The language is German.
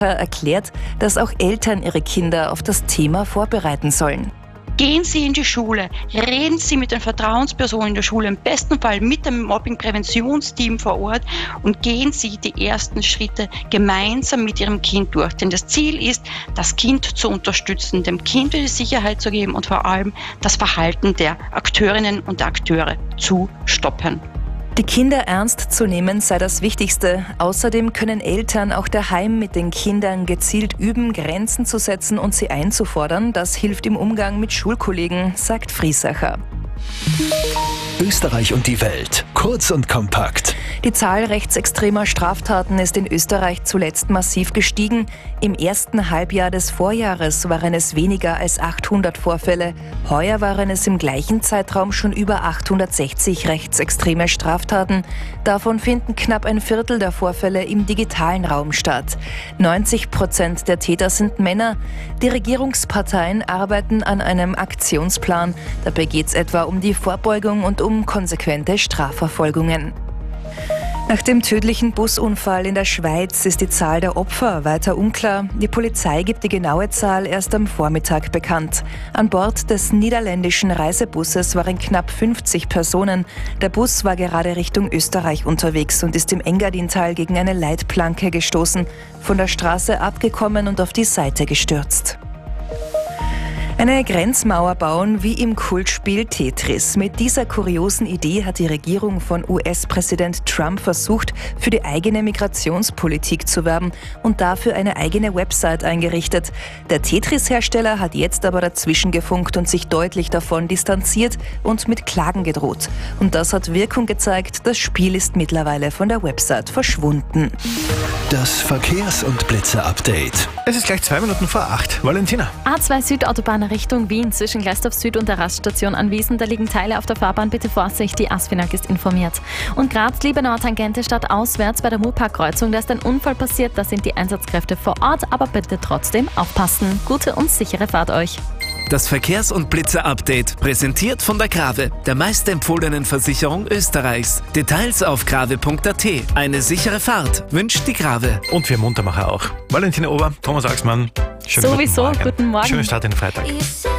erklärt, dass auch Eltern ihre Kinder auf das Thema vorbereiten sollen. Gehen Sie in die Schule, reden Sie mit den Vertrauenspersonen in der Schule, im besten Fall mit dem Mobbing-Präventionsteam vor Ort und gehen Sie die ersten Schritte gemeinsam mit Ihrem Kind durch. Denn das Ziel ist, das Kind zu unterstützen, dem Kind die Sicherheit zu geben und vor allem das Verhalten der Akteurinnen und Akteure zu stoppen. Die Kinder ernst zu nehmen sei das Wichtigste. Außerdem können Eltern auch daheim mit den Kindern gezielt üben, Grenzen zu setzen und sie einzufordern. Das hilft im Umgang mit Schulkollegen, sagt Friesacher. Österreich und die Welt. Kurz und kompakt. Die Zahl rechtsextremer Straftaten ist in Österreich zuletzt massiv gestiegen. Im ersten Halbjahr des Vorjahres waren es weniger als 800 Vorfälle. Heuer waren es im gleichen Zeitraum schon über 860 rechtsextreme Straftaten. Davon finden knapp ein Viertel der Vorfälle im digitalen Raum statt. 90% der Täter sind Männer. Die Regierungsparteien arbeiten an einem Aktionsplan. Dabei geht es etwa um die Vorbeugung und um konsequente Strafverfolgungen. Nach dem tödlichen Busunfall in der Schweiz ist die Zahl der Opfer weiter unklar. Die Polizei gibt die genaue Zahl erst am Vormittag bekannt. An Bord des niederländischen Reisebusses waren knapp 50 Personen. Der Bus war gerade Richtung Österreich unterwegs und ist im Engadintal gegen eine Leitplanke gestoßen, von der Straße abgekommen und auf die Seite gestürzt. Eine Grenzmauer bauen wie im Kultspiel Tetris. Mit dieser kuriosen Idee hat die Regierung von US-Präsident Trump versucht, für die eigene Migrationspolitik zu werben und dafür eine eigene Website eingerichtet. Der Tetris-Hersteller hat jetzt aber dazwischen gefunkt und sich deutlich davon distanziert und mit Klagen gedroht. Und das hat Wirkung gezeigt. Das Spiel ist mittlerweile von der Website verschwunden. Das Verkehrs- und Blitze-Update. Es ist gleich 2 Minuten vor 8. Valentina. A2 Südautobahn Richtung Wien zwischen Gleisdorf Süd und der Raststation Anwiesen. Da liegen Teile auf der Fahrbahn. Bitte Vorsicht, die ASFINAG ist informiert. Und Graz-Liebenauer Tangente stadtauswärts bei der Murpark-Kreuzung. Da ist ein Unfall passiert. Da sind die Einsatzkräfte vor Ort. Aber bitte trotzdem aufpassen. Gute und sichere Fahrt euch. Das Verkehrs- und Blitze-Update präsentiert von der Grave, der meistempfohlenen Versicherung Österreichs. Details auf grave.at. Eine sichere Fahrt wünscht die Grave. Und wir Muntermacher auch. Valentina Ober, Thomas Axmann. Sowieso, guten Morgen. Schönen Start in den Freitag.